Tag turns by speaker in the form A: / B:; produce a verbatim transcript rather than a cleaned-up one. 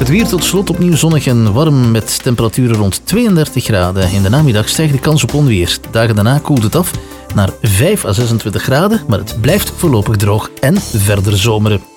A: Het weer tot slot opnieuw zonnig en warm met temperaturen rond tweeëndertig graden. In de namiddag stijgt de kans op onweer. De dagen daarna koelt het af naar vijf à zesentwintig graden, maar het blijft voorlopig droog en verder zomeren.